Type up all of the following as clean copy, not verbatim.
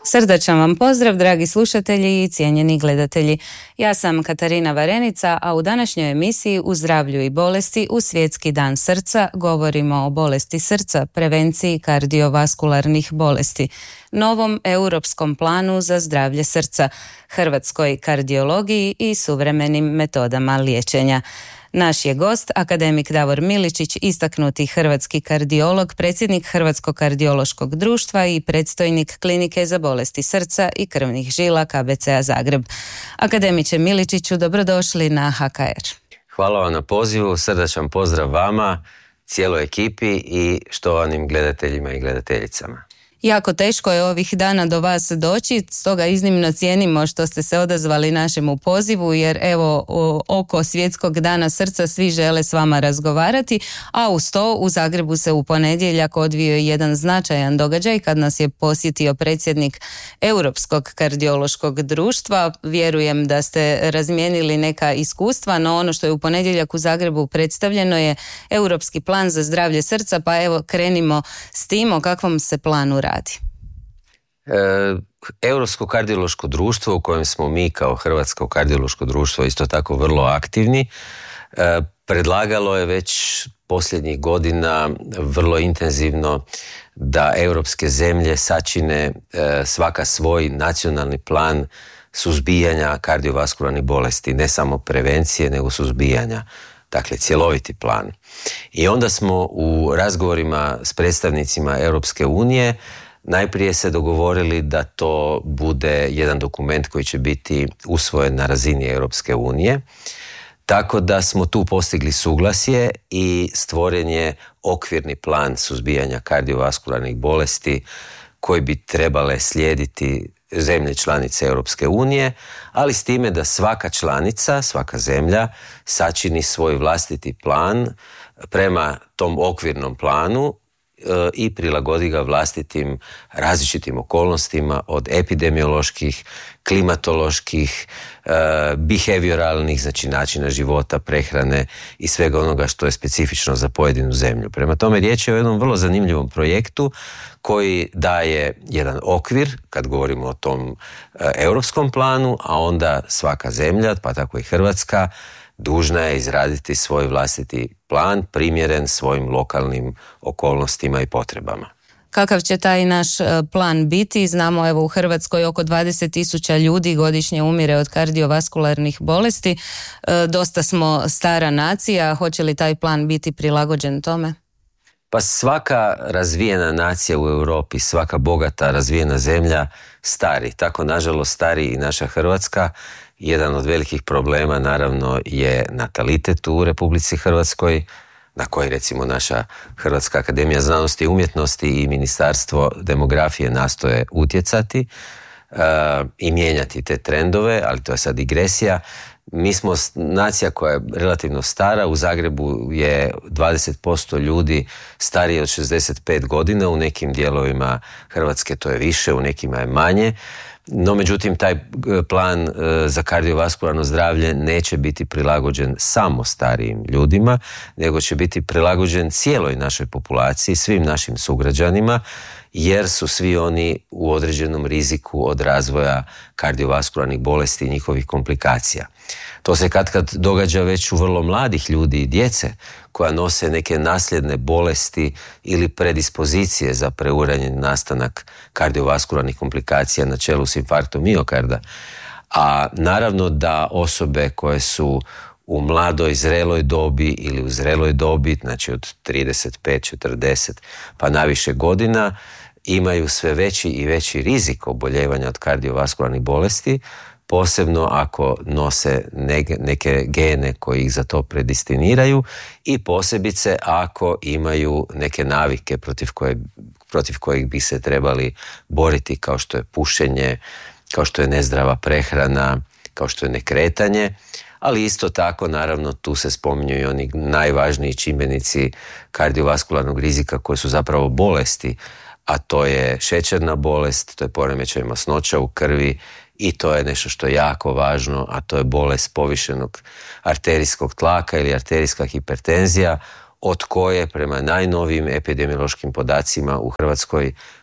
Srdačan vam pozdrav, dragi slušatelji i cijenjeni gledatelji. Ja sam Katarina Varenica, a u današnjoj emisiji U zdravlju i bolesti u Svjetski dan srca govorimo o bolesti srca, prevenciji kardiovaskularnih bolesti, novom europskom planu za zdravlje srca, hrvatskoj kardiologiji i suvremenim metodama liječenja. Naš je gost akademik Davor Miličić, istaknuti hrvatski kardiolog, predsjednik Hrvatskog kardiološkog društva i predstojnik Klinike za bolesti srca i krvnih žila KBC-a Zagreb. Akademiče Miličiću, dobrodošli na HKR. Hvala vam na pozivu, srdačan pozdrav vama, cijeloj ekipi i štovanim gledateljima i gledateljicama. Jako teško je ovih dana do vas doći, stoga iznimno cijenimo što ste se odazvali našemu pozivu, jer evo oko Svjetskog dana srca svi žele s vama razgovarati, a uz to u Zagrebu se u ponedjeljak odvio jedan značajan događaj kad nas je posjetio predsjednik Europskog kardiološkog društva. Vjerujem da ste razmijenili neka iskustva, no ono što je u ponedjeljak u Zagrebu predstavljeno je Europski plan za zdravlje srca, pa evo krenimo s tim o kakvom se planu radi. Europsko kardiološko društvo, u kojem smo mi kao Hrvatsko kardiološko društvo isto tako vrlo aktivni, predlagalo je već posljednjih godina vrlo intenzivno da europske zemlje sačine svaka svoj nacionalni plan suzbijanja kardiovaskularnih bolesti, ne samo prevencije nego suzbijanja. Dakle, cjeloviti plan. I onda smo u razgovorima s predstavnicima Europske unije najprije se dogovorili da to bude jedan dokument koji će biti usvojen na razini Europske unije, tako da smo tu postigli suglasje i stvoren je okvirni plan suzbijanja kardiovaskularnih bolesti koji bi trebale slijediti zemlje članice Europske unije, ali s time da svaka članica, svaka zemlja sačini svoj vlastiti plan prema tom okvirnom planu i prilagodi ga vlastitim različitim okolnostima, od epidemioloških, klimatoloških, behavioralnih, znači načina života, prehrane i svega onoga što je specifično za pojedinu zemlju. Prema tome riječ je o jednom vrlo zanimljivom projektu koji daje jedan okvir kad govorimo o tom europskom planu, a onda svaka zemlja, pa tako i Hrvatska, dužna je izraditi svoj vlastiti plan primjeren svojim lokalnim okolnostima i potrebama. Kakav će taj naš plan biti? Znamo, evo, u Hrvatskoj oko 20.000 ljudi godišnje umire od kardiovaskularnih bolesti. Dosta smo stara nacija. Hoće li taj plan biti prilagođen tome? Pa svaka razvijena nacija u Europi, svaka bogata razvijena zemlja stari. Tako, nažalost, stari i naša Hrvatska. Jedan od velikih problema, naravno, je natalitet u Republici Hrvatskoj, na koji, recimo, naša Hrvatska akademija znanosti i umjetnosti i Ministarstvo demografije nastoje utjecati i mijenjati te trendove, ali to je sad digresija. Mi smo nacija koja je relativno stara, u Zagrebu je 20% ljudi starije od 65 godina, u nekim dijelovima Hrvatske to je više, u nekima je manje. No, međutim, taj plan za kardiovaskularno zdravlje neće biti prilagođen samo starijim ljudima, nego će biti prilagođen cijeloj našoj populaciji, svim našim sugrađanima, jer su svi oni u određenom riziku od razvoja kardiovaskularnih bolesti i njihovih komplikacija. To se katkad događa već u vrlo mladih ljudi i djece koja nose neke nasljedne bolesti ili predispozicije za preuranjen nastanak kardiovaskularnih komplikacija na čelu s infarktom miokarda. A naravno da osobe koje su u mladoj, zreloj dobi ili u zreloj dobi, znači od 35, 40 pa naviše godina, imaju sve veći i veći rizik oboljevanja od kardiovaskularnih bolesti, posebno ako nose neke gene koji ih za to predestiniraju i posebice ako imaju neke navike protiv kojih bi se trebali boriti, kao što je pušenje, kao što je nezdrava prehrana, kao što je nekretanje. Ali isto tako, naravno, tu se spominju i oni najvažniji čimbenici kardiovaskularnog rizika koji su zapravo bolesti, a to je šećerna bolest, to je poremećaj masnoća u krvi i to je nešto što je jako važno, a to je bolest povišenog arterijskog tlaka ili arterijska hipertenzija, od koje prema najnovijim epidemiološkim podacima u Hrvatskoj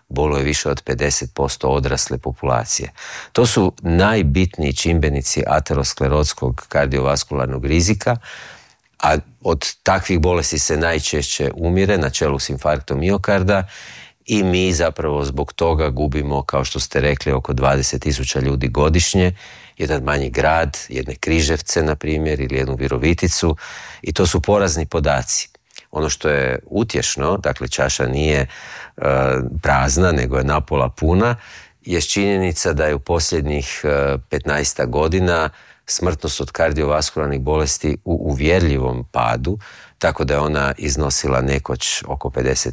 boluje više od 50% odrasle populacije. To su najbitniji čimbenici aterosklerotskog kardiovaskularnog rizika, a od takvih bolesti se najčešće umire, na čelu s infarktom miokarda, i mi zapravo zbog toga gubimo, kao što ste rekli, oko 20.000 ljudi godišnje, jedan manji grad, jedne Križevce, na primjer, ili jednu Viroviticu, i to su porazni podaci. Ono što je utješno, dakle čaša nije prazna, nego je napola puna, je činjenica da je u posljednjih 15 godina smrtnost od kardiovaskularnih bolesti u uvjerljivom padu, tako da je ona iznosila nekoć oko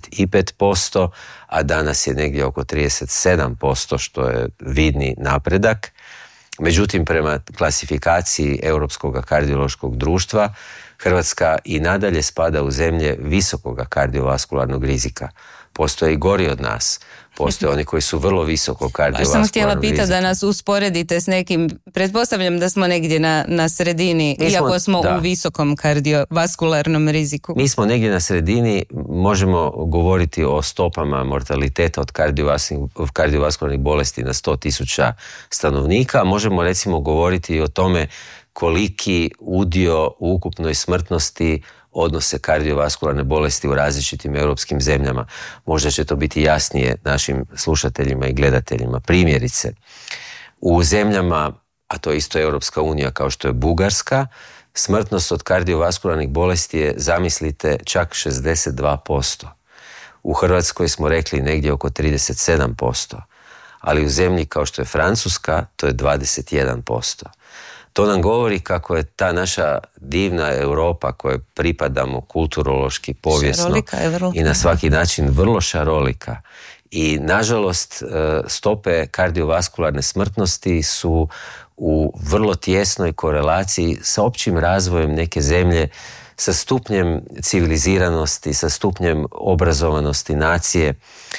55%, a danas je negdje oko 37%, što je vidni napredak. Međutim, prema klasifikaciji Europskog kardiološkog društva, Hrvatska i nadalje spada u zemlje visokog kardiovaskularnog rizika. Postoje i gori od nas. Postoje oni koji su vrlo visoko kardiovaskularnog rizika. Sam htjela pitati da nas usporedite s nekim, pretpostavljam da smo negdje na sredini, iako smo u visokom kardiovaskularnom riziku. Mi smo negdje na sredini, možemo govoriti o stopama mortaliteta od kardiovaskularnih bolesti na 100.000 stanovnika, možemo recimo govoriti i o tome koliki udio u ukupnoj smrtnosti odnose kardiovaskularne bolesti u različitim europskim zemljama. Možda će to biti jasnije našim slušateljima i gledateljima. Primjerice, u zemljama, a to je isto Europska unija kao što je Bugarska, smrtnost od kardiovaskularnih bolesti je, zamislite, čak 62%. U Hrvatskoj smo rekli negdje oko 37%, ali u zemlji kao što je Francuska to je 21%. To nam govori kako je ta naša divna Europa kojoj pripadamo kulturološki, povijesno i na svaki način vrlo šarolika. I nažalost stope kardiovaskularne smrtnosti su u vrlo tjesnoj korelaciji sa općim razvojem neke zemlje, sa stupnjem civiliziranosti, sa stupnjem obrazovanosti nacije.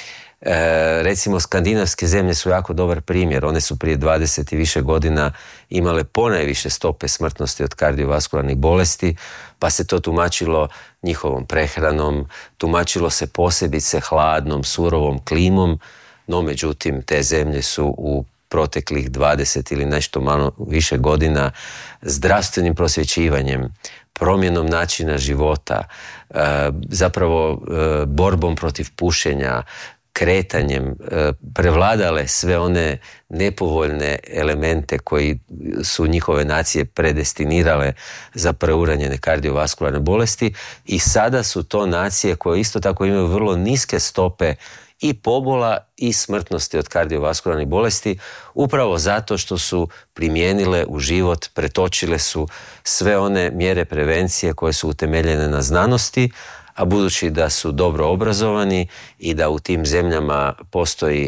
Recimo, skandinavske zemlje su jako dobar primjer. One su prije 20 i više godina imale ponajviše stope smrtnosti od kardiovaskularnih bolesti, pa se to tumačilo njihovom prehranom, tumačilo se posebice hladnom, surovom klimom, no međutim te zemlje su u proteklih 20 ili nešto malo više godina zdravstvenim prosvjećivanjem, promjenom načina života, zapravo borbom protiv pušenja, kretanjem prevladale sve one nepovoljne elemente koji su njihove nacije predestinirale za preuranjene kardiovaskularne bolesti, i sada su to nacije koje isto tako imaju vrlo niske stope i pobola i smrtnosti od kardiovaskularnih bolesti, upravo zato što su primijenile u život, pretočile su sve one mjere prevencije koje su utemeljene na znanosti, a budući da su dobro obrazovani i da u tim zemljama postoji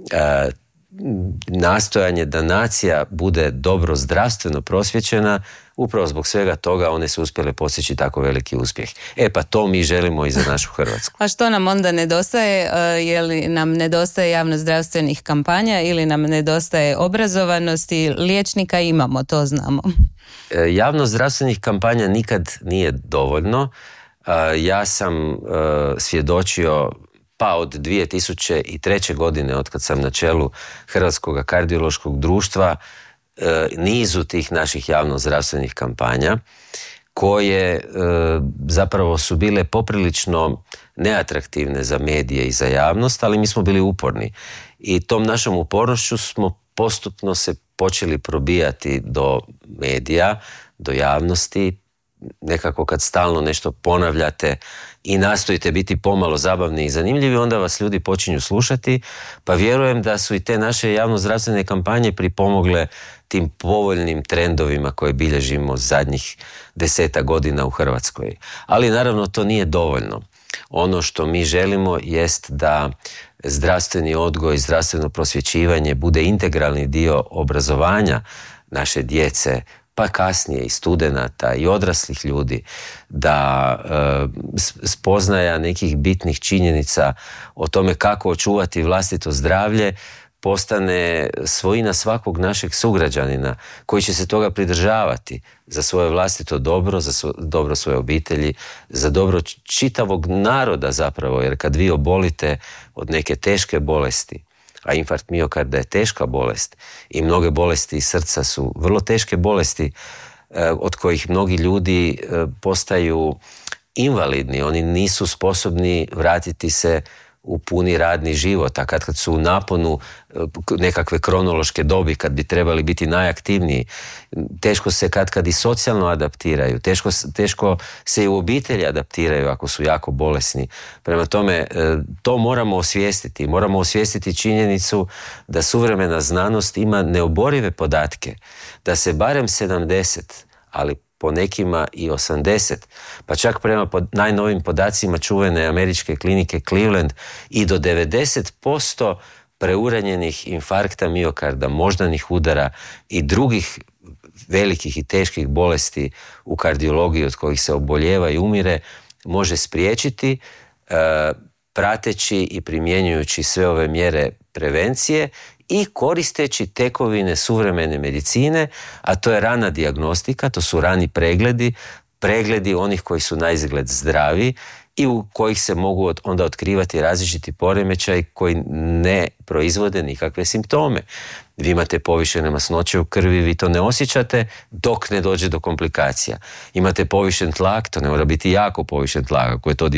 nastojanje da nacija bude dobro zdravstveno prosvjećena, upravo zbog svega toga one su uspjele postići tako veliki uspjeh. Pa to mi želimo i za našu Hrvatsku. A što nam onda nedostaje? Je li nam nedostaje javnozdravstvenih kampanja ili nam nedostaje obrazovanosti? Liječnika imamo, to znamo. Javnozdravstvenih kampanja nikad nije dovoljno. Ja sam svjedočio pa od 2003. godine, od kad sam na čelu Hrvatskog kardiološkog društva, nizu tih naših javnozdravstvenih kampanja koje zapravo su bile poprilično neatraktivne za medije i za javnost, ali mi smo bili uporni. I tom našom upornošću smo postupno se počeli probijati do medija, do javnosti. Nekako kad stalno nešto ponavljate i nastojite biti pomalo zabavni i zanimljivi, onda vas ljudi počinju slušati, pa vjerujem da su i te naše javnozdravstvene kampanje pripomogle tim povoljnim trendovima koje bilježimo zadnjih 10 godina u Hrvatskoj. Ali naravno to nije dovoljno. Ono što mi želimo jest da zdravstveni odgoj i zdravstveno prosvjećivanje bude integralni dio obrazovanja naše djece, pa kasnije i studenata i odraslih ljudi, da spoznaja nekih bitnih činjenica o tome kako očuvati vlastito zdravlje postane svojina svakog našeg sugrađanina koji će se toga pridržavati za svoje vlastito dobro, za dobro svoje obitelji, za dobro čitavog naroda zapravo, jer kad vi obolite od neke teške bolesti, a infarkt miokarda je teška bolest i mnoge bolesti srca su vrlo teške bolesti od kojih mnogi ljudi postaju invalidni, oni nisu sposobni vratiti se u puni radni život, a kad su u naponu nekakve kronološke dobi, kad bi trebali biti najaktivniji, teško se kad i socijalno adaptiraju, teško se i u obitelji adaptiraju ako su jako bolesni. Prema tome, to moramo osvijestiti činjenicu da suvremena znanost ima neoborive podatke, da se barem 70, ali po nekima i 80, pa čak prema najnovim podacima čuvene američke klinike Cleveland i do 90% preuranjenih infarkta miokarda, moždanih udara i drugih velikih i teških bolesti u kardiologiji od kojih se oboljeva i umire može spriječiti prateći i primjenjujući sve ove mjere prevencije i koristeći tekovine suvremene medicine, a to je rana dijagnostika, to su rani pregledi onih koji su naizgled zdravi i u kojih se mogu onda otkrivati različiti poremećaji koji ne proizvode nikakve simptome. Vi imate povišene masnoće u krvi, vi to ne osjećate dok ne dođe do komplikacija. Imate povišen tlak, to ne mora biti jako povišen tlak, ako je to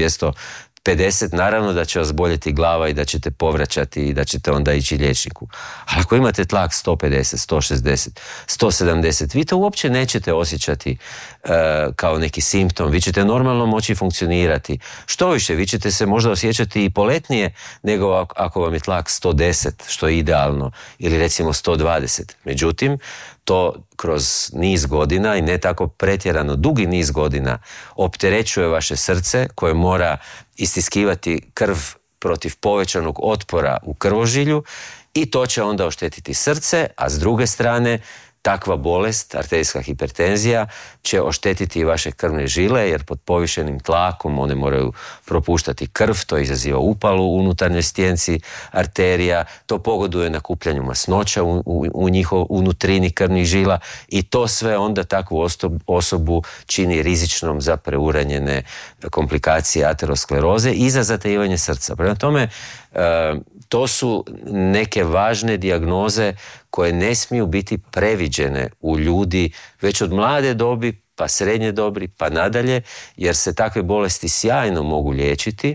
250, naravno da će vas boljeti glava i da ćete povraćati i da ćete onda ići liječniku. Ali ako imate tlak 150, 160, 170, vi to uopće nećete osjećati kao neki simptom. Vi ćete normalno moći funkcionirati. Što više, vi ćete se možda osjećati i poletnije nego ako vam je tlak 110, što je idealno, ili recimo 120. Međutim, to kroz niz godina i ne tako pretjerano dugi niz godina opterećuje vaše srce koje mora istiskivati krv protiv povećanog otpora u krvožilju i to će onda oštetiti srce, a s druge strane takva bolest, arterijska hipertenzija, će oštetiti i vaše krvne žile jer pod povišenim tlakom one moraju propuštati krv, to izaziva upalu u unutarnjoj stjenci arterija, to pogoduje nakupljanju masnoća u nutrini krvnih žila i to sve onda takvu osobu čini rizičnom za preuranjene komplikacije ateroskleroze i za zatajivanje srca. Prema tome, to su neke važne dijagnoze koje ne smiju biti previđene u ljudi već od mlade dobi, pa srednje dobi, pa nadalje, jer se takve bolesti sjajno mogu liječiti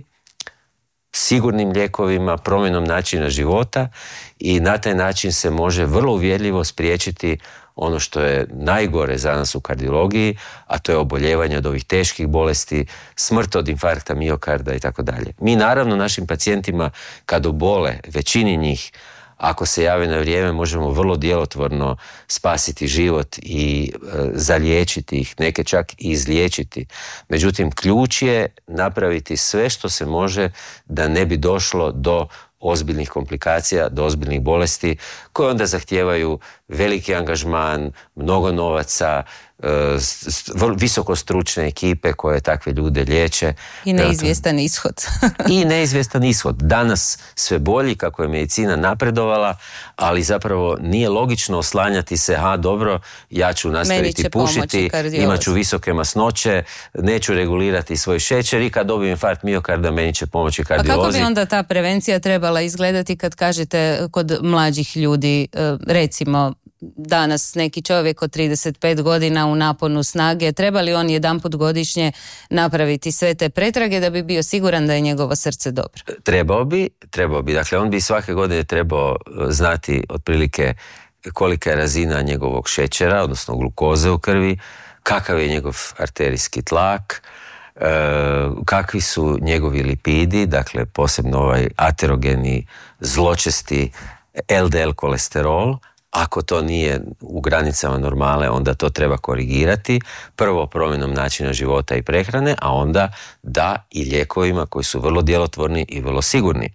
sigurnim lijekovima, promjenom načina života i na taj način se može vrlo uvjerljivo spriječiti ono što je najgore za nas u kardiologiji, a to je oboljevanje od ovih teških bolesti, smrt od infarkta miokarda i tako dalje. Mi naravno našim pacijentima kad obole, većini njih, ako se jave na vrijeme, možemo vrlo djelotvorno spasiti život i zaliječiti ih, neke čak i izliječiti. Međutim, ključ je napraviti sve što se može da ne bi došlo do ozbiljnih komplikacija, do ozbiljnih bolesti koje onda zahtijevaju veliki angažman, mnogo novaca, visoko stručne ekipe koje takve ljude liječe. I neizvjestan ishod. I neizvjestan ishod. Danas sve bolji kako je medicina napredovala, ali zapravo nije logično oslanjati se, dobro, ja ću nastaviti pušiti, imat ću visoke masnoće, neću regulirati svoj šećer i kad dobijem infarkt miokarda meni će pomoći kardiolozi. A kako bi onda ta prevencija trebala izgledati kad kažete kod mlađih ljudi, recimo danas neki čovjek od 35 godina u naponu snage, treba li on jedanput godišnje napraviti sve te pretrage da bi bio siguran da je njegovo srce dobro? Trebao bi. Dakle, on bi svake godine trebao znati otprilike kolika je razina njegovog šećera, odnosno glukoze u krvi, kakav je njegov arterijski tlak, kakvi su njegovi lipidi, dakle posebno ovaj aterogeni, zločesti LDL kolesterol. Ako to nije u granicama normale, onda to treba korigirati. Prvo promjenom načina života i prehrane, a onda da i lijekovima koji su vrlo djelotvorni i vrlo sigurni.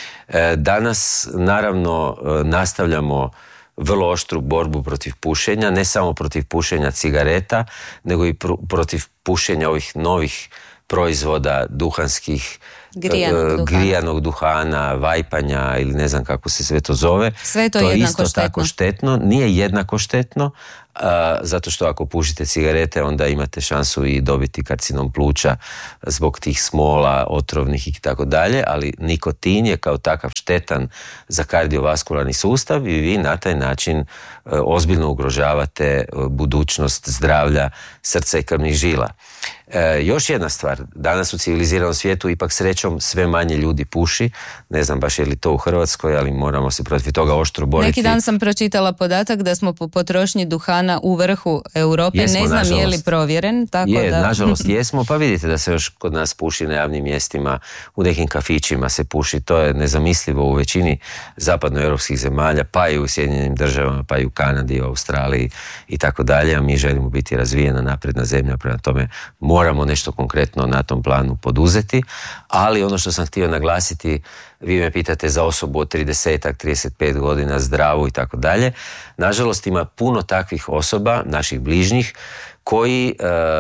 Danas naravno nastavljamo vrlo oštru borbu protiv pušenja, ne samo protiv pušenja cigareta, nego i protiv pušenja ovih novih proizvoda duhanskih grijanog duhana, vajpanja ili ne znam kako se sve to zove. Sve to je isto tako štetno. Nije jednako štetno, zato što ako pušite cigarete onda imate šansu i dobiti karcinom pluća zbog tih smola, otrovnih i tako dalje, ali nikotin je kao takav štetan za kardiovaskularni sustav i vi na taj način ozbiljno ugrožavate budućnost zdravlja srca i krvnih žila. Još jedna stvar, danas u civiliziranom svijetu ipak srećom sve manje ljudi puši, ne znam baš je li to u Hrvatskoj, ali moramo se protiv toga oštro boriti. Neki dan sam pročitala podatak da smo po potrošnji duhana u vrhu Europe, ne znam nažalost, je li provjeren, tako da... Nažalost jesmo, pa vidite da se još kod nas puši na javnim mjestima, u nekim kafićima se puši, to je nezamislivo u većini zapadnoeuropskih zemalja, pa i u Sjedinjenim državama, pa i u Kanadi, u Australiji i tako dalje, a mi želimo biti razvijena napredna zemlja, prema tome moramo nešto konkretno na tom planu poduzeti, ali ono što sam htio naglasiti, vi me pitate za osobu od 30-35 godina, zdravu i tako dalje. Nažalost ima puno takvih osoba, naših bližnjih, koji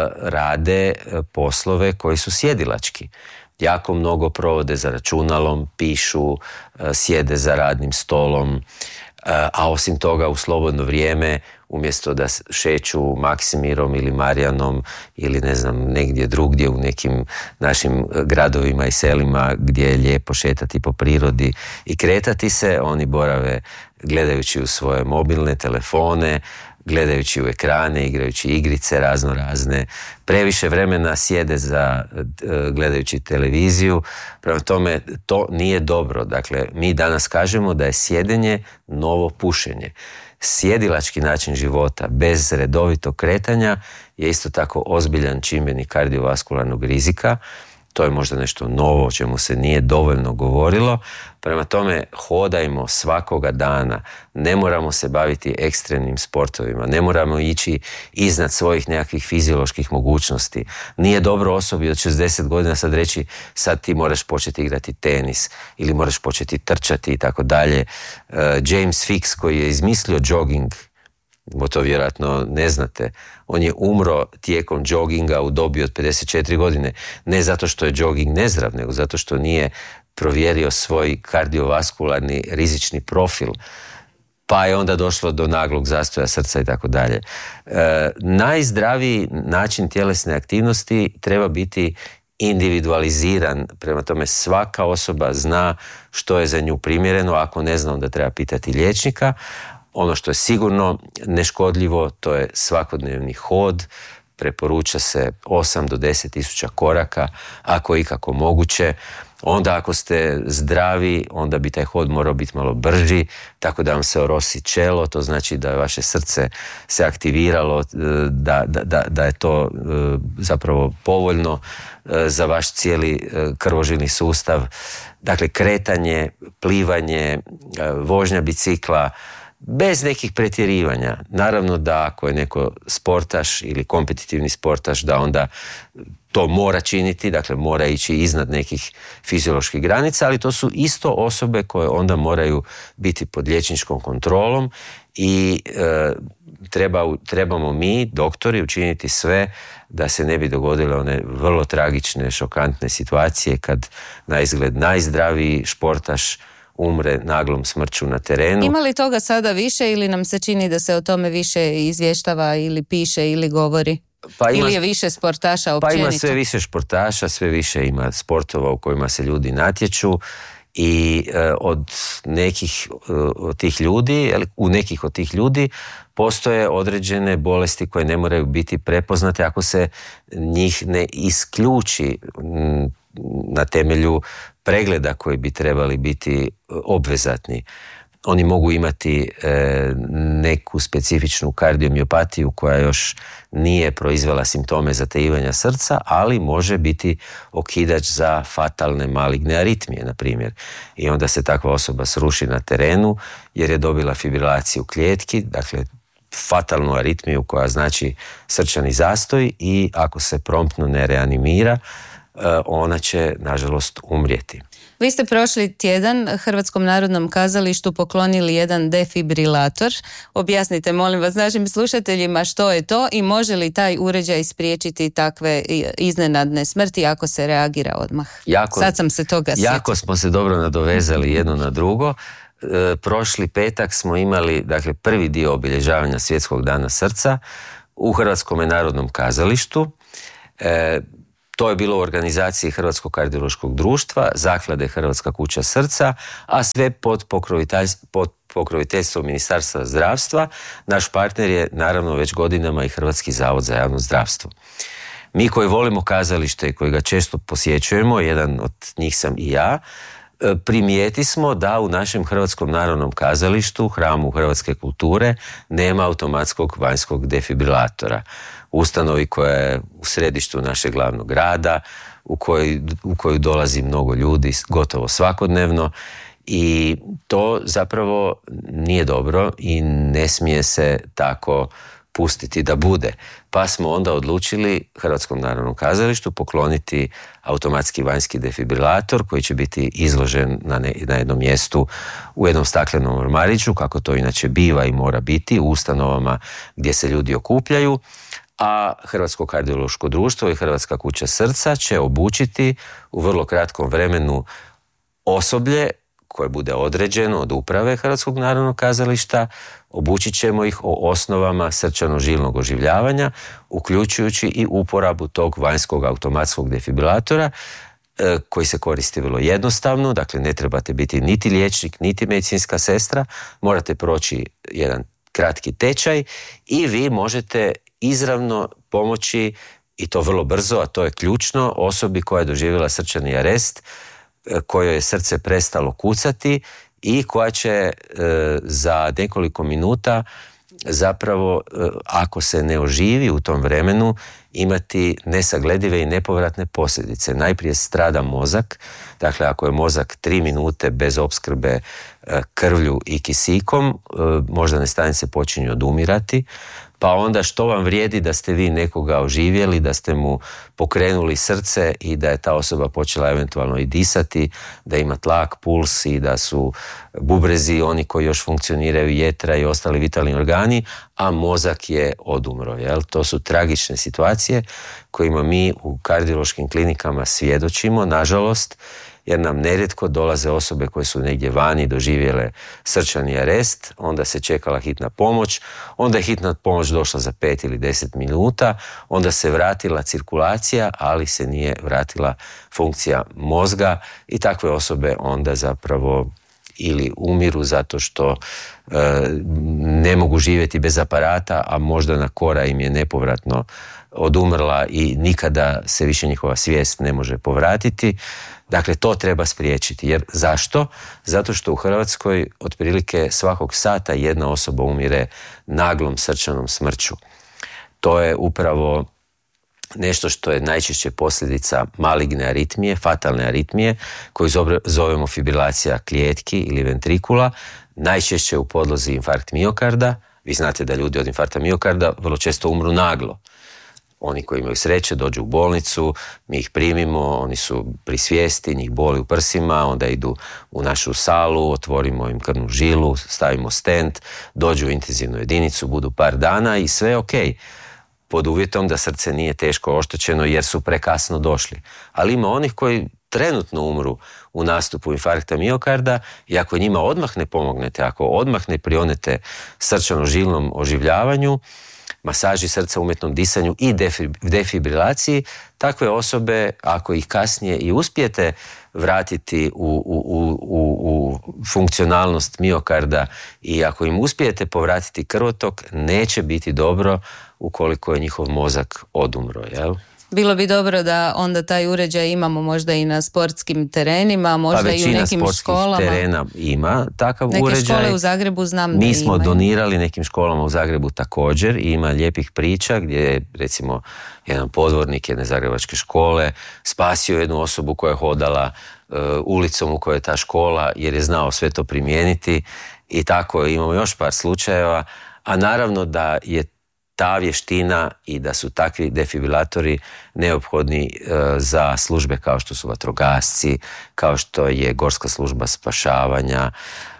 rade poslove koji su sjedilački. Jako mnogo provode za računalom, pišu, sjede za radnim stolom, a osim toga u slobodno vrijeme umjesto da šeću Maksimirom ili Marijanom ili ne znam negdje drugdje u nekim našim gradovima i selima gdje je lijepo šetati po prirodi i kretati se, oni borave gledajući u svoje mobilne telefone, gledajući u ekrane, igrajući igrice razno razne, previše vremena sjede gledajući televiziju, prema tome to nije dobro. Dakle, mi danas kažemo da je sjedenje novo pušenje. Sjedilački način života bez redovitog kretanja je isto tako ozbiljan čimbenik kardiovaskularnog rizika. To je možda nešto novo o čemu se nije dovoljno govorilo. Prema tome, hodajmo svakoga dana. Ne moramo se baviti ekstremnim sportovima. Ne moramo ići iznad svojih nekakvih fizioloških mogućnosti. Nije dobro osobi od 60 godina sad reći sad ti moraš početi igrati tenis ili moraš početi trčati i tako dalje. James Fix koji je izmislio jogging, to vjerojatno ne znate, on je umro tijekom jogginga u dobi od 54 godine. Ne zato što je jogging nezdrav, nego zato što nije provjerio svoj kardiovaskularni rizični profil. Pa je onda došlo do naglog zastoja srca i tako dalje. Najzdraviji način tjelesne aktivnosti treba biti individualiziran, prema tome svaka osoba zna što je za nju primjereno, ako ne zna onda treba pitati liječnika. Ono što je sigurno neškodljivo, to je svakodnevni hod, preporuča se 8 do 10 tisuća koraka, ako je ikako moguće. Onda ako ste zdravi, onda bi taj hod morao biti malo brži, tako da vam se orosi čelo, to znači da je vaše srce se aktiviralo, da je to zapravo povoljno za vaš cijeli krvožilni sustav. Dakle, kretanje, plivanje, vožnja bicikla, bez nekih pretjerivanja. Naravno da ako je neko sportaš ili kompetitivni sportaš, da onda to mora činiti, dakle mora ići iznad nekih fizioloških granica, ali to su isto osobe koje onda moraju biti pod liječničkom kontrolom i trebamo mi, doktori, učiniti sve da se ne bi dogodile one vrlo tragične, šokantne situacije kad na izgled najzdraviji športaš umre naglom smrću na terenu. Ima li toga sada više ili nam se čini da se o tome više izvještava ili piše ili govori? Ili je više sportaša općenito? Pa ima sve više športaša, sve više ima sportova u kojima se ljudi natječu i od nekih od tih ljudi, u nekih od tih ljudi postoje određene bolesti koje ne moraju biti prepoznate ako se njih ne isključi na temelju pregleda koji bi trebali biti obvezatni. Oni mogu imati neku specifičnu kardiomiopatiju koja još nije proizvela simptome zatajivanja srca, ali može biti okidač za fatalne maligne aritmije, na primjer. I onda se takva osoba sruši na terenu jer je dobila fibrilaciju kljetki, dakle fatalnu aritmiju koja znači srčani zastoj i ako se promptno ne reanimira, ona će, nažalost, umrijeti. Vi ste prošli tjedan Hrvatskom narodnom kazalištu poklonili jedan defibrilator. Objasnite, molim vas, našim slušateljima što je to i može li taj uređaj spriječiti takve iznenadne smrti ako se reagira odmah? Sad sam se toga sjetila. Jako smo se dobro nadovezali jedno na drugo. Prošli petak smo imali, dakle, prvi dio obilježavanja Svjetskog dana srca u Hrvatskom narodnom kazalištu. To je bilo u organizaciji Hrvatskog kardiološkog društva, Zaklade Hrvatska kuća srca, a sve pod pokroviteljstvom Ministarstva zdravstva. Naš partner je naravno već godinama i Hrvatski zavod za javno zdravstvo. Mi koji volimo kazalište i koji ga često posjećujemo, jedan od njih sam i ja, primijeti smo da u našem Hrvatskom narodnom kazalištu, hramu hrvatske kulture, nema automatskog vanjskog defibrilatora. Ustanovi koja je u središtu našeg glavnog grada, u koju dolazi mnogo ljudi gotovo svakodnevno, i to zapravo nije dobro i ne smije se tako pustiti da bude. Pa smo onda odlučili Hrvatskom narodnom kazalištu pokloniti automatski vanjski defibrilator koji će biti izložen na jednom mjestu u jednom staklenom ormariću, kako to inače biva i mora biti u ustanovama gdje se ljudi okupljaju, a Hrvatsko kardiološko društvo i Hrvatska kuća srca će obučiti u vrlo kratkom vremenu osoblje koje bude određeno od uprave Hrvatskog narodnog kazališta. Obučit ćemo ih o osnovama srčano-žilnog oživljavanja, uključujući i uporabu tog vanjskog automatskog defibrilatora koji se koristi vrlo jednostavno. Dakle, ne trebate biti niti liječnik, niti medicinska sestra, morate proći jedan kratki tečaj i vi možete izravno pomoći, i to vrlo brzo, a to je ključno, osobi koja je doživjela srčani arest, kojoj je srce prestalo kucati i koja će za nekoliko minuta zapravo, ako se ne oživi u tom vremenu, imati nesagledive i nepovratne posljedice. Najprije strada mozak, dakle ako je mozak 3 minute bez opskrbe krvlju i kisikom, moždane stanice počinju odumirati, pa onda što vam vrijedi da ste vi nekoga oživjeli, da ste mu pokrenuli srce i da je ta osoba počela eventualno i disati, da ima tlak, puls i da su bubrezi oni koji još funkcioniraju, jetra i ostali vitalni organi, a mozak je odumro. Jel? To su tragične situacije kojima mi u kardiološkim klinikama svjedočimo, nažalost, jer nam nerijetko dolaze osobe koje su negdje vani doživjele srčani arest, onda se čekala hitna pomoć, onda je hitna pomoć došla za 5 ili 10 minuta, onda se vratila cirkulacija, ali se nije vratila funkcija mozga i takve osobe onda zapravo ili umiru zato što ne mogu živjeti bez aparata, a moždana kora im je nepovratno odumrla i nikada se više njihova svijest ne može povratiti. Dakle, to treba spriječiti. Jer zašto? Zato što u Hrvatskoj otprilike svakog sata jedna osoba umire naglom srčanom smrću. To je upravo nešto što je najčešće posljedica maligne aritmije, fatalne aritmije, koju zovemo fibrilacija klijetki ili ventrikula, najčešće u podlozi infarkt miokarda. Vi znate da ljudi od infarkta miokarda vrlo često umru naglo. Oni koji imaju sreće dođu u bolnicu, mi ih primimo, oni su pri svijesti, njih boli u prsima, onda idu u našu salu, otvorimo im krvnu žilu, stavimo stent, dođu u intenzivnu jedinicu, budu par dana i sve ok. Pod uvjetom da srce nije teško oštećeno jer su prekasno došli. Ali ima onih koji trenutno umru u nastupu infarkta miokarda i ako njima odmah ne pomognete, ako odmah ne prionete srčano-žilnom oživljavanju, masaži srca, umjetnom disanju i defibrilaciji, takve osobe, ako ih kasnije i uspijete vratiti u funkcionalnost miokarda i ako im uspijete povratiti krvotok, neće biti dobro ukoliko je njihov mozak odumro, jel? Bilo bi dobro da onda taj uređaj imamo možda i na sportskim terenima, možda i u nekim školama. Većina terena ima takav neke uređaj. Neke škole u Zagrebu znam da Mi imaju. smo donirali nekim školama u Zagrebu također i ima lijepih priča gdje je recimo jedan podvornik jedne zagrebačke škole spasio jednu osobu koja je hodala ulicom u kojoj je ta škola jer je znao sve to primijeniti i tako imamo još par slučajeva, a naravno da je ta vještina i da su takvi defibrilatori neophodni za službe kao što su vatrogasci, kao što je gorska služba spašavanja.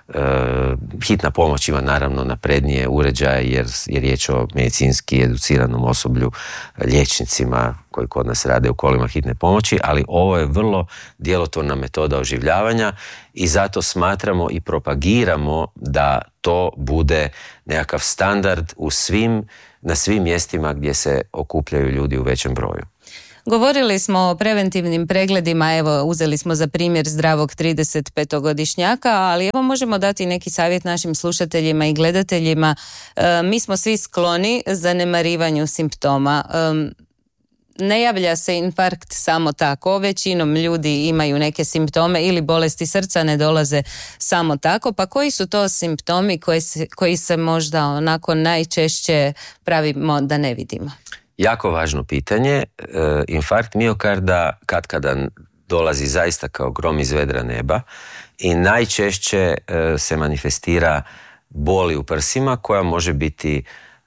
Hitna pomoć ima naravno naprednije uređaje jer je riječ o medicinski educiranom osoblju, liječnicima koji kod nas rade u kolima hitne pomoći, ali ovo je vrlo djelotvorna metoda oživljavanja i zato smatramo i propagiramo da to bude nekakav standard na svim mjestima gdje se okupljaju ljudi u većem broju. Govorili smo o preventivnim pregledima, evo uzeli smo za primjer zdravog 35-godišnjaka, ali evo možemo dati neki savjet našim slušateljima i gledateljima. Mi smo svi skloni zanemarivanju simptoma. Ne javlja se infarkt samo tako, većinom ljudi imaju neke simptome ili bolesti srca ne dolaze samo tako, pa koji su to simptomi koji se možda onako najčešće pravimo da ne vidimo? Jako važno pitanje. Infarkt miokarda katkada dolazi zaista kao grom iz vedra neba i najčešće se manifestira boli u prsima koja može biti,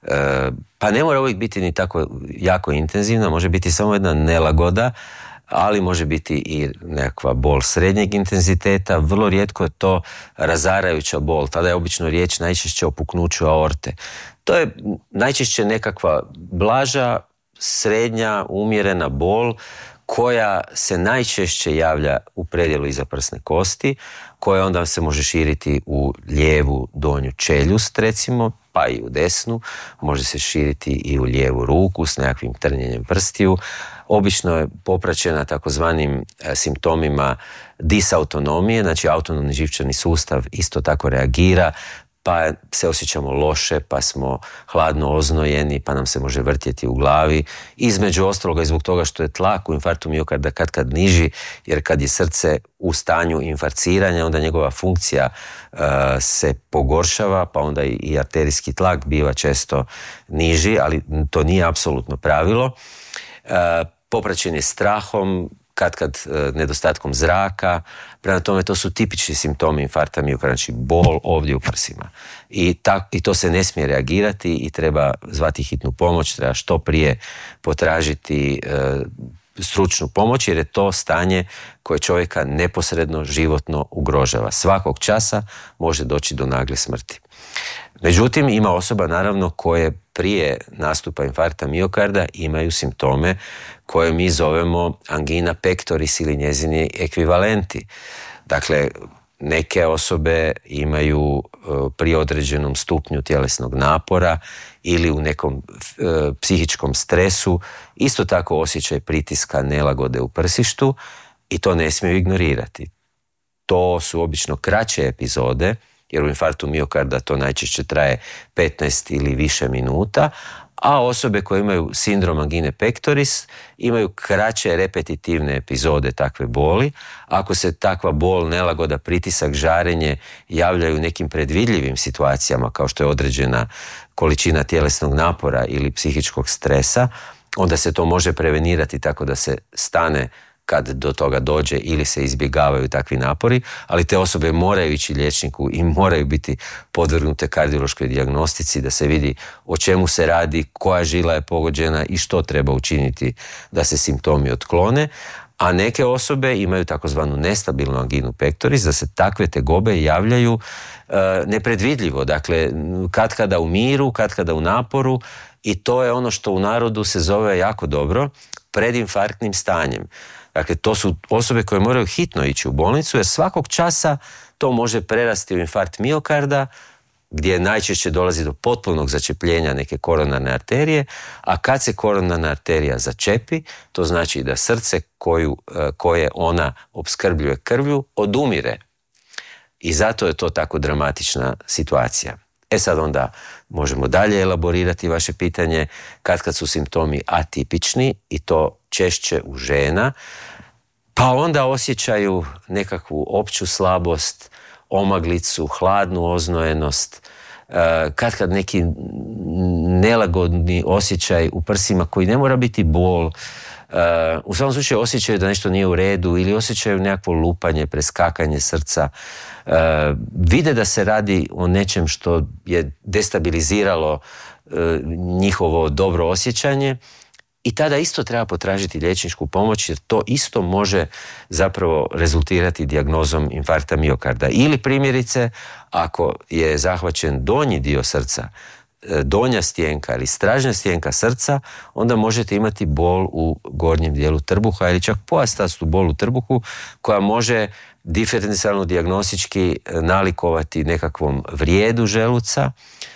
pa ne mora uvijek biti ni tako jako intenzivna, može biti samo jedna nelagoda, ali može biti i nekakva bol srednjeg intenziteta. Vrlo rijetko je to razarajuća bol. Tada je obično riječ najčešće o puknuću aorte. To je najčešće nekakva blaža, srednja, umjerena bol koja se najčešće javlja u predjelu iza prsne kosti, koja onda se može širiti u lijevu donju čeljust recimo, pa i u desnu, može se širiti i u lijevu ruku s nekakvim trnjenjem prstiju. Obično je popraćena takozvanim simptomima disautonomije, znači autonomni živčani sustav isto tako reagira, pa se osjećamo loše, pa smo hladno oznojeni, pa nam se može vrtjeti u glavi. Između ostaloga i zbog toga što je tlak u infarktu miokarda katkad niži, jer kad je srce u stanju infarciranja, onda njegova funkcija se pogoršava, pa onda i arterijski tlak biva često niži, ali to nije apsolutno pravilo. Popraćen je strahom, katkad nedostatkom zraka. Prema tome, to su tipični simptomi infarkta miokarda, znači bol ovdje u prsima. I to se ne smije reagirati i treba zvati hitnu pomoć, treba što prije potražiti stručnu pomoć, jer je to stanje koje čovjeka neposredno životno ugrožava. Svakog časa može doći do nagle smrti. Međutim, ima osoba naravno koje prije nastupa infarkta miokarda imaju simptome koje mi zovemo angina pectoris ili njezini ekvivalenti. Dakle, neke osobe imaju pri određenom stupnju tjelesnog napora ili u nekom psihičkom stresu isto tako osjećaj pritiska, nelagode u prsištu i to ne smiju ignorirati. To su obično kraće epizode, jer u infarktu miokarda to najčešće traje 15 ili više minuta, a osobe koje imaju sindrom angine pectoris imaju kraće repetitivne epizode takve boli. Ako se takva bol, nelagoda, pritisak, žarenje javljaju u nekim predvidljivim situacijama, kao što je određena količina tjelesnog napora ili psihičkog stresa, onda se to može prevenirati tako da se stane kad do toga dođe ili se izbjegavaju takvi napori, ali te osobe moraju ići liječniku i moraju biti podvrgnute kardiološkoj dijagnostici da se vidi o čemu se radi, koja žila je pogođena i što treba učiniti da se simptomi otklone. A neke osobe imaju takozvanu nestabilnu anginu pectoris, da se takve tegobe javljaju nepredvidljivo, dakle katkada u miru, katkada u naporu, i to je ono što u narodu se zove jako dobro predinfarktnim stanjem. Dakle, to su osobe koje moraju hitno ići u bolnicu, jer svakog časa to može prerasti u infarkt miokarda, gdje najčešće dolazi do potpunog začepljenja neke koronarne arterije, a kad se koronarna arterija začepi, to znači da srce koje ona opskrbljuje krvlju odumire. I zato je to tako dramatična situacija. Sad onda možemo dalje elaborirati vaše pitanje, kad su simptomi atipični i to češće u žena, pa onda osjećaju nekakvu opću slabost, omaglicu, hladnu oznojenost, kad neki nelagodni osjećaj u prsima koji ne mora biti bol, u svakom slučaju osjećaju da nešto nije u redu ili osjećaju nekakvo lupanje, preskakanje srca, vide da se radi o nečem što je destabiliziralo njihovo dobro osjećanje. I tada isto treba potražiti liječničku pomoć jer to isto može zapravo rezultirati dijagnozom infarkta miokarda. Ili primjerice, ako je zahvaćen donji dio srca, donja stjenka ili stražnja stjenka srca, onda možete imati bol u gornjem dijelu trbuha ili čak pojastastu bol u trbuhu koja može diferencijalno dijagnostički nalikovati nekakvom vrijedu želuca,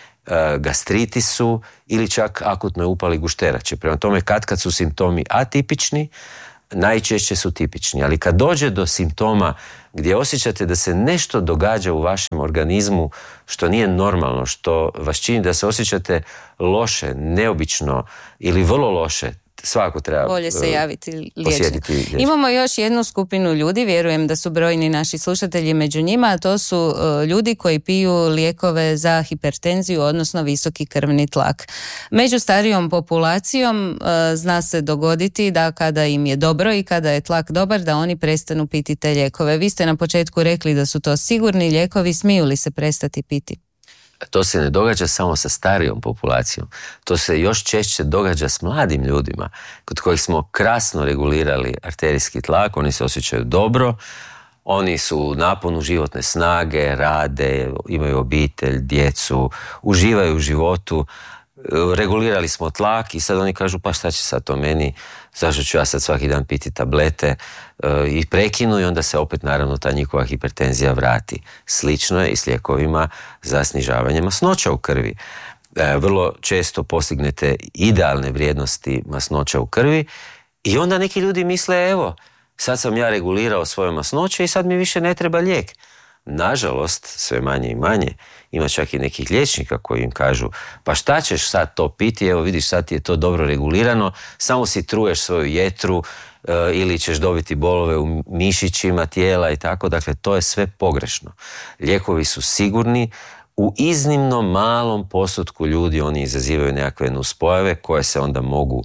gastritisu ili čak akutnoj upali gušterače. Prema tome, kad su simptomi atipični, najčešće su tipični. Ali kad dođe do simptoma gdje osjećate da se nešto događa u vašem organizmu što nije normalno, što vas čini da se osjećate loše, neobično ili vrlo loše, svakako treba bolje se javiti liječniku. Imamo još jednu skupinu ljudi, vjerujem da su brojni naši slušatelji među njima, a to su ljudi koji piju lijekove za hipertenziju, odnosno visoki krvni tlak. Među starijom populacijom zna se dogoditi da kada im je dobro i kada je tlak dobar, da oni prestanu piti te lijekove. Vi ste na početku rekli da su to sigurni lijekovi, smiju li se prestati piti? To se ne događa samo sa starijom populacijom. To se još češće događa s mladim ljudima kod kojih smo krasno regulirali arterijski tlak, oni se osjećaju dobro, oni su u naponu životne snage, rade, imaju obitelj, djecu, uživaju u životu, regulirali smo tlak i sad oni kažu pa šta će sad to meni, zašto ću ja sad svaki dan piti tablete i prekinu i onda se opet naravno ta njihova hipertenzija vrati. Slično je i s lijekovima za snižavanje masnoća u krvi. Vrlo često postignete idealne vrijednosti masnoća u krvi i onda neki ljudi misle evo, sad sam ja regulirao svoje masnoće i sad mi više ne treba lijek. Nažalost, sve manje i manje, ima čak i nekih liječnika koji im kažu pa šta ćeš sad to piti, evo vidiš sad ti je to dobro regulirano, samo si truješ svoju jetru ili ćeš dobiti bolove u mišićima tijela i tako, dakle to je sve pogrešno. Lijekovi su sigurni, u iznimno malom postotku ljudi oni izazivaju nekakve nuspojave koje se onda mogu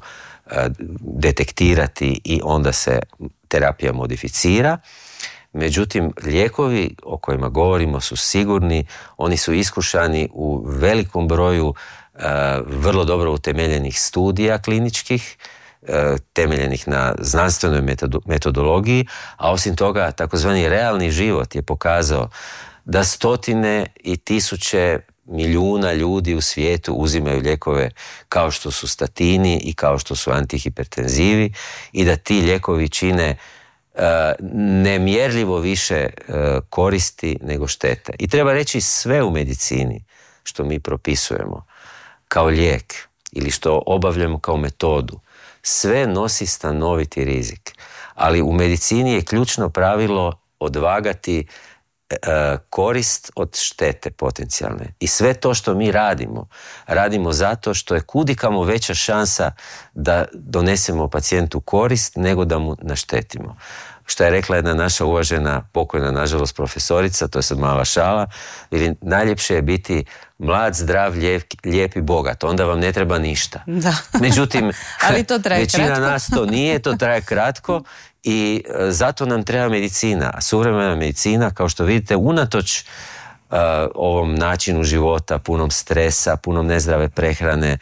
detektirati i onda se terapija modificira. Međutim, lijekovi o kojima govorimo su sigurni, oni su iskušani u velikom broju vrlo dobro utemeljenih studija kliničkih, temeljenih na znanstvenoj metodologiji, a osim toga takozvani realni život je pokazao da stotine i tisuće milijuna ljudi u svijetu uzimaju lijekove kao što su statini i kao što su antihipertenzivi i da ti lijekovi čine nemjerljivo više koristi nego štete. I treba reći sve u medicini što mi propisujemo kao lijek ili što obavljamo kao metodu, sve nosi stanoviti rizik. Ali u medicini je ključno pravilo odvagati korist od štete potencijalne. I sve to što mi radimo zato što je kudikamo veća šansa da donesemo pacijentu korist nego da mu naštetimo. Što je rekla jedna naša uvažena, pokojna nažalost profesorica, to je sad mala šala, jer najljepše je biti mlad, zdrav, lijep i bogat, onda vam ne treba ništa. Da. Međutim, ali to traje većina kratko. nas to nije, to traje kratko i zato nam treba medicina. A suvremena medicina, kao što vidite, unatoč ovom načinu života, punom stresa, punom nezdrave prehrane,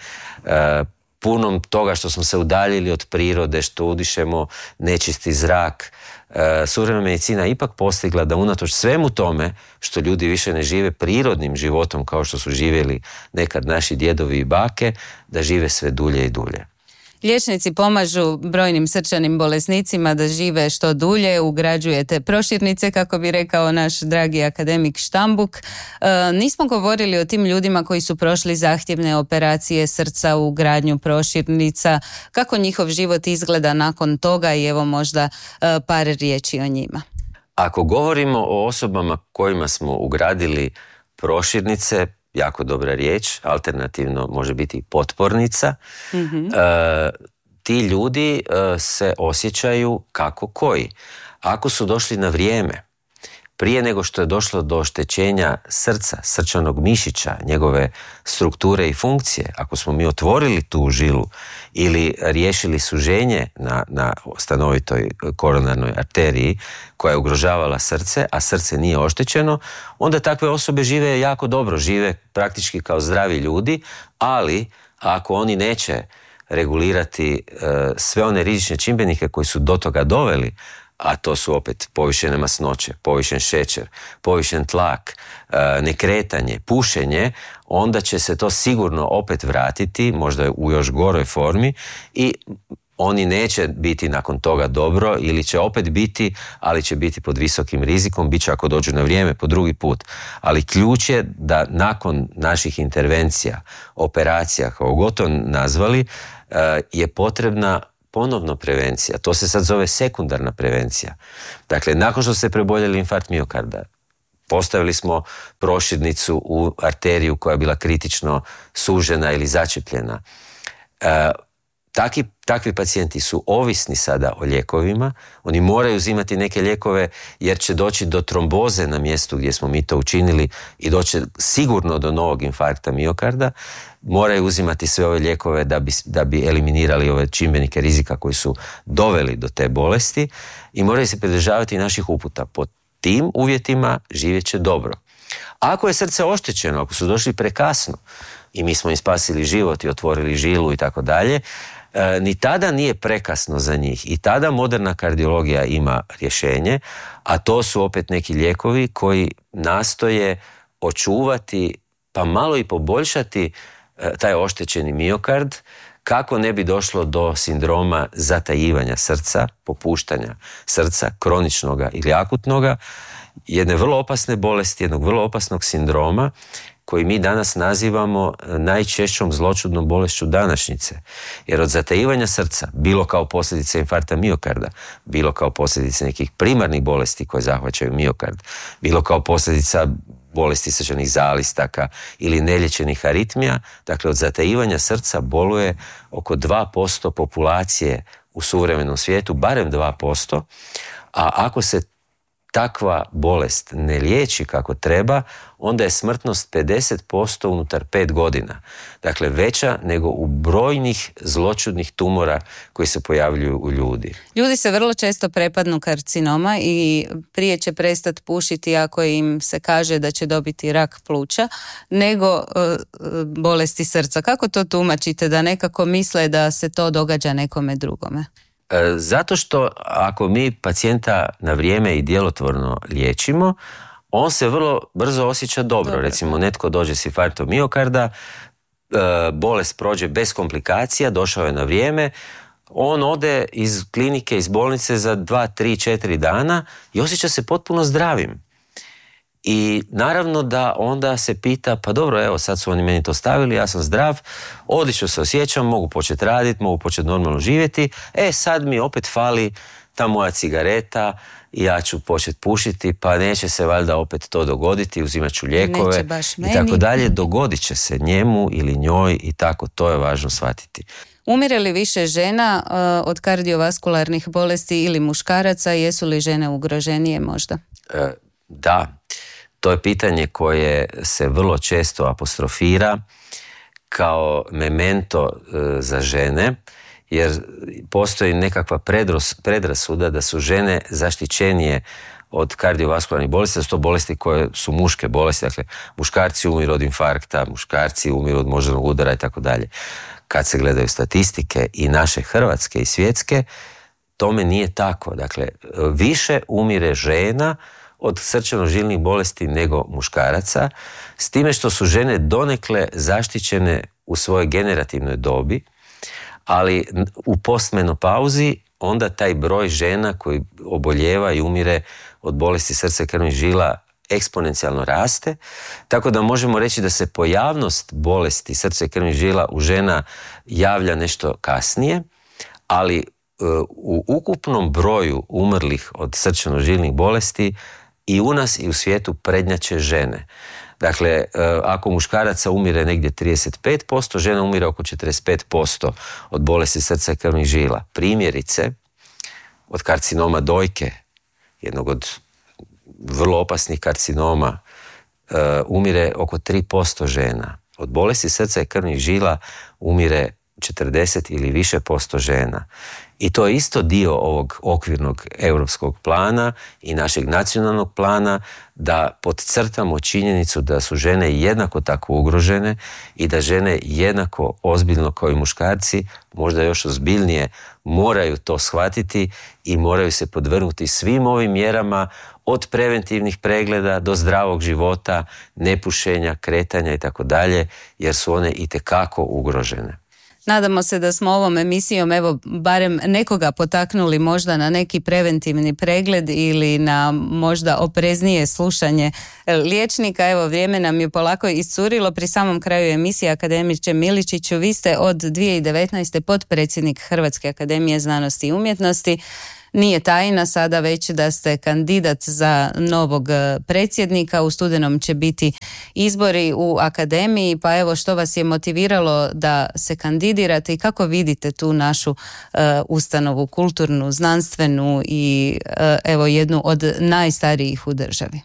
punom toga što smo se udaljili od prirode, što udišemo nečisti zrak, suvremena medicina ipak postigla da unatoč svemu tome što ljudi više ne žive prirodnim životom kao što su živjeli nekad naši djedovi i bake, da žive sve dulje i dulje. Liječnici pomažu brojnim srčanim bolesnicima da žive što dulje, ugrađujete proširnice, kako bi rekao naš dragi akademik Štambuk. Nismo govorili o tim ljudima koji su prošli zahtjevne operacije srca, ugradnju proširnica, kako njihov život izgleda nakon toga i evo možda par riječi o njima. Ako govorimo o osobama kojima smo ugradili proširnice, jako dobra riječ, alternativno može biti potpornica. Mm-hmm. Ti ljudi se osjećaju kako koji. Ako su došli na vrijeme, prije nego što je došlo do oštećenja srca, srčanog mišića, njegove strukture i funkcije, ako smo mi otvorili tu žilu ili riješili suženje na stanovitoj koronarnoj arteriji koja je ugrožavala srce, a srce nije oštećeno, onda takve osobe žive jako dobro, žive praktički kao zdravi ljudi, ali a ako oni neće regulirati sve one rizične čimbenike koji su do toga doveli, a to su opet povišene masnoće, povišen šećer, povišen tlak, nekretanje, pušenje, onda će se to sigurno opet vratiti, možda u još goroj formi, i oni neće biti nakon toga dobro ili će opet biti, ali će biti pod visokim rizikom, bit će ako dođu na vrijeme po drugi put. Ali ključ je da nakon naših intervencija, operacija, kao gotovo nazvali, je potrebna ponovno prevencija. To se sad zove sekundarna prevencija. Dakle, nakon što ste preboljeli infarkt miokarda, postavili smo proširnicu u arteriju koja je bila kritično sužena ili začepljena. Takvi pacijenti su ovisni sada o lijekovima, oni moraju uzimati neke lijekove jer će doći do tromboze na mjestu gdje smo mi to učinili i doći sigurno do novog infarkta miokarda, moraju uzimati sve ove lijekove da bi eliminirali ove čimbenike rizika koji su doveli do te bolesti i moraju se pridržavati naših uputa. Pod tim uvjetima živjet će dobro. Ako je srce oštećeno, ako su došli prekasno i mi smo im spasili život i otvorili žilu i tako dalje, ni tada nije prekasno za njih i tada moderna kardiologija ima rješenje, a to su opet neki lijekovi koji nastoje očuvati pa malo i poboljšati taj oštećeni miokard kako ne bi došlo do sindroma zatajivanja srca, popuštanja srca, kroničnoga ili akutnoga, jedne vrlo opasne bolesti, jednog vrlo opasnog sindroma koji mi danas nazivamo najčešćom zloćudnom bolešću današnjice. Jer od zatajivanja srca, bilo kao posljedica infarkta miokarda, bilo kao posljedica nekih primarnih bolesti koje zahvaćaju miokard, bilo kao posljedica bolesti srčanih zalistaka ili neliječenih aritmija, dakle od zatajivanja srca boluje oko 2% populacije u suvremenom svijetu, barem 2%, a ako se takva bolest ne liječi kako treba, onda je smrtnost 50% unutar 5 godina. Dakle, veća nego u brojnih zloćudnih tumora koji se pojavljuju u ljudi. Ljudi se vrlo često prepadnu karcinoma i prije će prestati pušiti ako im se kaže da će dobiti rak pluća, nego bolesti srca. Kako to tumačite, da nekako misle da se to događa nekome drugome? Zato što ako mi pacijenta na vrijeme i djelotvorno liječimo, on se vrlo brzo osjeća dobro. Recimo, netko dođe s infarktom miokarda, bolest prođe bez komplikacija, došao je na vrijeme, on ode iz klinike, iz bolnice za 2, 3, 4 dana i osjeća se potpuno zdravim. I naravno da onda se pita, pa dobro, evo sad su oni meni to stavili, ja sam zdrav, odlično se osjećam, mogu početi raditi, mogu početi normalno živjeti, sad mi opet fali ta moja cigareta, ja ću početi pušiti, pa neće se valjda opet to dogoditi, uzimat ću lijekove i tako dalje, dogodit će se njemu ili njoj i tako, to je važno shvatiti. Umire li više žena od kardiovaskularnih bolesti ili muškaraca, jesu li žene ugroženije možda? Da. To je pitanje koje se vrlo često apostrofira kao memento za žene, jer postoji nekakva predrasuda da su žene zaštićenije od kardiovaskularnih bolesti, da su to bolesti koje su muške bolesti, dakle muškarci umiru od infarkta, muškarci umiru od moždanog udara i tako dalje. Kad se gledaju statistike i naše hrvatske i svjetske, tome nije tako. Dakle, više umire žena od srčano-žilnih bolesti nego muškaraca, s time što su žene donekle zaštićene u svojoj generativnoj dobi, ali u postmenopauzi onda taj broj žena koji oboljeva i umire od bolesti srca i krvnih žila eksponencijalno raste, tako da možemo reći da se pojavnost bolesti srca i krvnih žila u žena javlja nešto kasnije, ali u ukupnom broju umrlih od srčano-žilnih bolesti i u nas i u svijetu prednjače žene. Dakle, ako muškaraca umire negdje 35%, žena umire oko 45% od bolesti srca i krvnih žila. Primjerice, od karcinoma dojke, jednog od vrlo opasnih karcinoma, umire oko 3% žena. Od bolesti srca i krvnih žila umire 40 ili više posto žena. I to je isto dio ovog okvirnog europskog plana i našeg nacionalnog plana da podcrtamo činjenicu da su žene jednako tako ugrožene i da žene jednako ozbiljno kao i muškarci, možda još ozbiljnije, moraju to shvatiti i moraju se podvrgnuti svim ovim mjerama od preventivnih pregleda do zdravog života, nepušenja, kretanja i tako dalje, jer su one itekako ugrožene. Nadamo se da smo ovom emisijom barem nekoga potaknuli možda na neki preventivni pregled ili na možda opreznije slušanje liječnika. Vrijeme nam je polako iscurilo. Pri samom kraju emisije, akademiče Miličiću, vi ste od 2019. potpredsjednik Hrvatske akademije znanosti i umjetnosti. Nije tajna sada već da ste kandidat za novog predsjednika. U studenom će biti izbori u akademiji, pa što vas je motiviralo da se kandidirate i kako vidite tu našu ustanovu, kulturnu, znanstvenu i jednu od najstarijih u državi?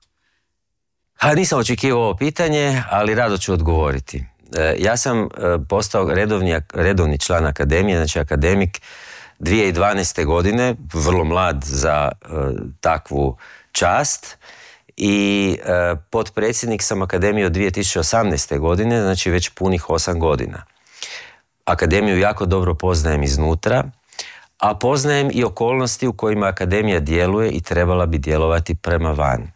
Nisam očekivao ovo pitanje, ali rado ću odgovoriti. Ja sam postao redovni član akademije, znači akademik 2012. godine, vrlo mlad za takvu čast, i potpredsjednik sam akademije od 2018. godine, znači već punih 8 godina. Akademiju jako dobro poznajem iznutra, a poznajem i okolnosti u kojima akademija djeluje i trebala bi djelovati prema van.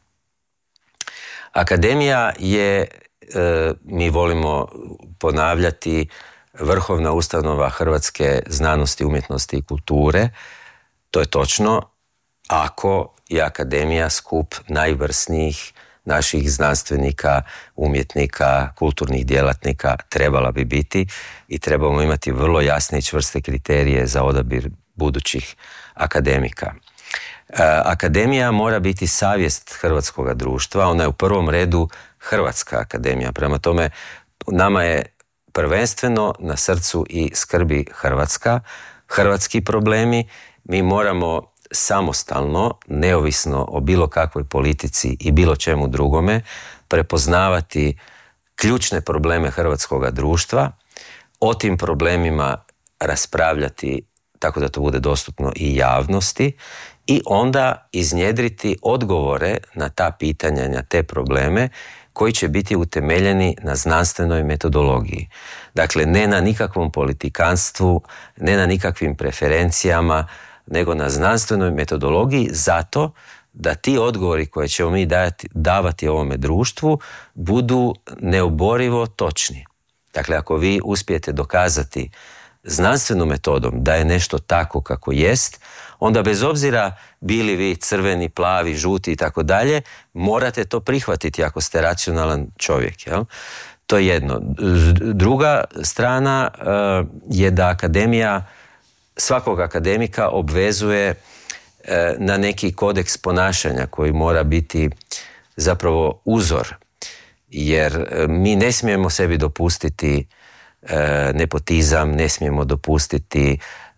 Akademija je, mi volimo ponavljati, vrhovna ustanova hrvatske znanosti, umjetnosti i kulture. To je točno ako je akademija skup najvrsnijih naših znanstvenika, umjetnika, kulturnih djelatnika, trebala bi biti, i trebamo imati vrlo jasne i čvrste kriterije za odabir budućih akademika. Akademija mora biti savjest hrvatskog društva, ona je u prvom redu Hrvatska akademija, prema tome nama je prvenstveno na srcu i skrbi Hrvatska, hrvatski problemi. Mi moramo samostalno, neovisno o bilo kakvoj politici i bilo čemu drugome, prepoznavati ključne probleme hrvatskog društva, o tim problemima raspravljati tako da to bude dostupno i javnosti i onda iznjedriti odgovore na ta pitanja, na te probleme koji će biti utemeljeni na znanstvenoj metodologiji. Dakle, ne na nikakvom politikanstvu, ne na nikakvim preferencijama, nego na znanstvenoj metodologiji, zato da ti odgovori koje ćemo mi davati ovome društvu budu neoborivo točni. Dakle, ako vi uspijete dokazati znanstvenom metodom da je nešto tako kako jest, onda bez obzira bili vi crveni, plavi, žuti i tako dalje, morate to prihvatiti ako ste racionalan čovjek. Jel? To je jedno. Druga strana je da akademija svakog akademika obvezuje na neki kodeks ponašanja koji mora biti zapravo uzor. Jer mi ne smijemo sebi dopustiti nepotizam, ne smijemo dopustiti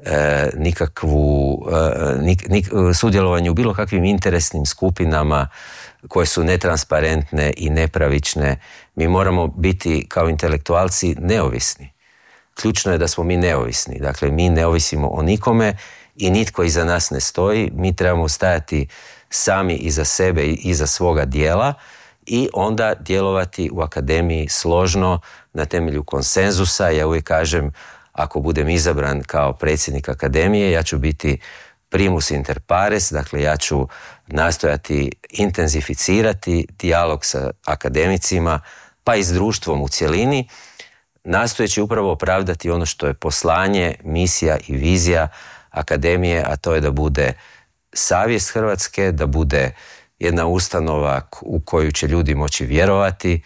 nikakvu sudjelovanje u bilo kakvim interesnim skupinama koje su netransparentne i nepravične. Mi moramo biti kao intelektualci neovisni. Ključno je da smo mi neovisni. Dakle, mi ne ovisimo o nikome i nitko iza nas ne stoji. Mi trebamo stajati sami iza sebe i iza svoga dijela i onda djelovati u akademiji složno na temelju konsenzusa. Ja uvijek kažem, ako budem izabran kao predsjednik akademije, ja ću biti primus inter pares, dakle ja ću nastojati intenzificirati dijalog sa akademicima, pa i s društvom u cjelini, nastojeći upravo opravdati ono što je poslanje, misija i vizija akademije, a to je da bude savjest Hrvatske, da bude jedna ustanova u koju će ljudi moći vjerovati,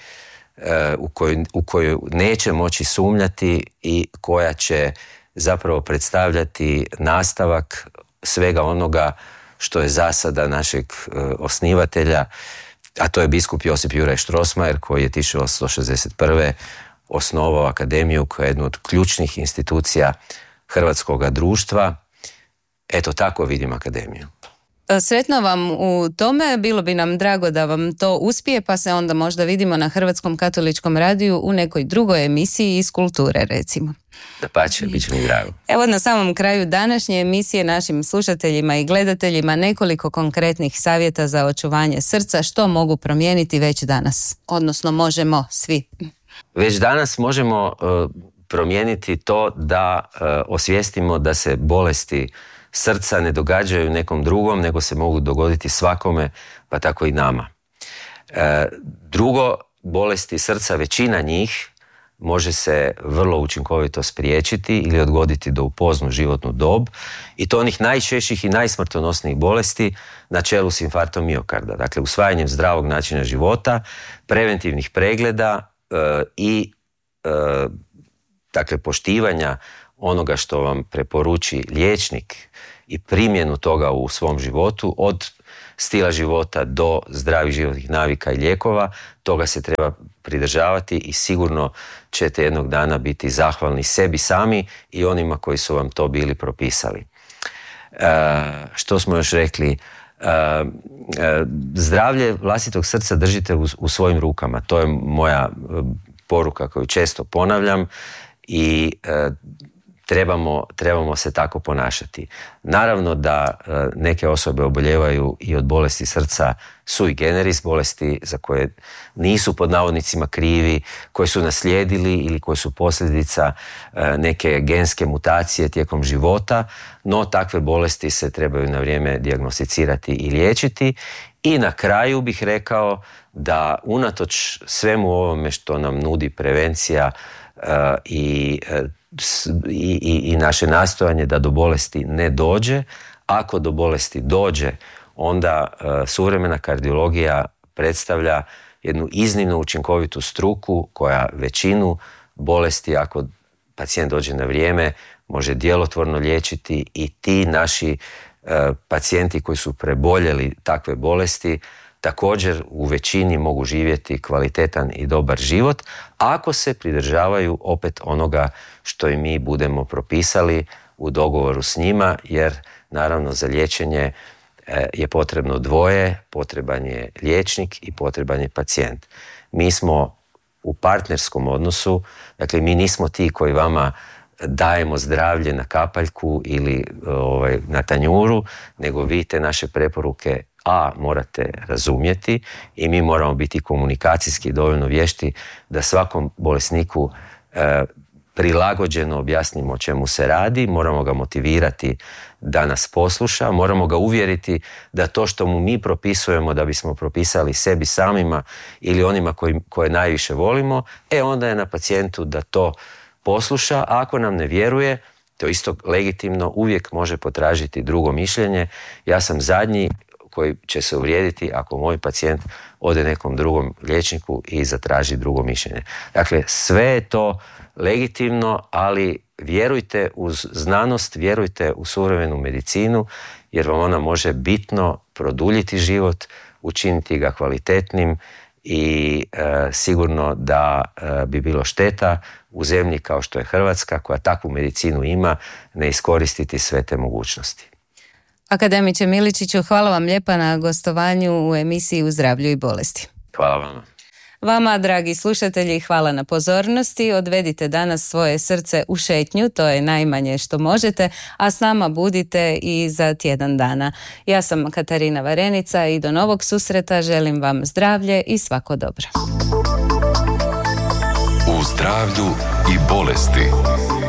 u koju neće moći sumnjati i koja će zapravo predstavljati nastavak svega onoga što je zasada našeg osnivatelja, a to je biskup Josip Juraj Strossmayer, koji je 1861. osnovao akademiju koja je jedna od ključnih institucija hrvatskog društva. Eto, tako vidim akademiju. Sretno vam u tome, bilo bi nam drago da vam to uspije, pa se onda možda vidimo na Hrvatskom katoličkom radiju u nekoj drugoj emisiji iz kulture, recimo. Dapače, bit će mi drago. Evo na samom kraju današnje emisije našim slušateljima i gledateljima nekoliko konkretnih savjeta za očuvanje srca, što mogu promijeniti već danas, odnosno možemo svi. Već danas možemo promijeniti to da osvijestimo da se bolesti srca ne događaju nekom drugom, nego se mogu dogoditi svakome, pa tako i nama. Drugo, bolesti srca, većina njih može se vrlo učinkovito spriječiti ili odgoditi do u poznu životnu dob, i to onih najčešćih i najsmrtonosnijih bolesti na čelu s infarktom miokarda. Dakle, usvajanjem zdravog načina života, preventivnih pregleda i dakle, poštivanja onoga što vam preporuči liječnik i primjenu toga u svom životu, od stila života do zdravih životnih navika i lijekova, toga se treba pridržavati i sigurno ćete jednog dana biti zahvalni sebi sami i onima koji su vam to bili propisali. Što smo još rekli? Zdravlje vlastitog srca držite u svojim rukama. To je moja poruka koju često ponavljam i trebamo se tako ponašati. Naravno da neke osobe oboljevaju i od bolesti srca sui generis, bolesti za koje nisu pod navodnicima krivi, koje su naslijedili ili koje su posljedica neke genske mutacije tijekom života, no takve bolesti se trebaju na vrijeme dijagnosticirati i liječiti. I na kraju bih rekao da unatoč svemu ovome što nam nudi prevencija i naše nastojanje da do bolesti ne dođe, ako do bolesti dođe, onda suvremena kardiologija predstavlja jednu iznimno učinkovitu struku koja većinu bolesti, ako pacijent dođe na vrijeme, može djelotvorno liječiti, i ti naši pacijenti koji su preboljeli takve bolesti također u većini mogu živjeti kvalitetan i dobar život, ako se pridržavaju opet onoga što i mi budemo propisali u dogovoru s njima, jer naravno za liječenje je potrebno dvoje, potreban je liječnik i potreban je pacijent. Mi smo u partnerskom odnosu, dakle mi nismo ti koji vama dajemo zdravlje na kapaljku ili na tanjuru, nego vi te naše preporuke morate razumjeti i mi moramo biti komunikacijski dovoljno vješti da svakom bolesniku prilagođeno objasnimo o čemu se radi, moramo ga motivirati da nas posluša, moramo ga uvjeriti da to što mu mi propisujemo da bismo propisali sebi samima ili onima koje najviše volimo, onda je na pacijentu da to posluša, a ako nam ne vjeruje, to isto legitimno, uvijek može potražiti drugo mišljenje. Ja sam zadnji koji će se uvrijediti ako moj pacijent ode nekom drugom liječniku i zatraži drugo mišljenje. Dakle, sve je to legitimno, ali vjerujte uz znanost, vjerujte u suvremenu medicinu, jer vam ona može bitno produljiti život, učiniti ga kvalitetnim i sigurno da bi bilo šteta u zemlji kao što je Hrvatska, koja takvu medicinu ima, ne iskoristiti sve te mogućnosti. Akademiče Miličiću, hvala vam lijepa na gostovanju u emisiji U zdravlju i bolesti. Hvala vama. Vama, dragi slušatelji, hvala na pozornosti. Odvedite danas svoje srce u šetnju, to je najmanje što možete, a s nama budite i za tjedan dana. Ja sam Katarina Varenica i do novog susreta želim vam zdravlje i svako dobro. U zdravlju i bolesti.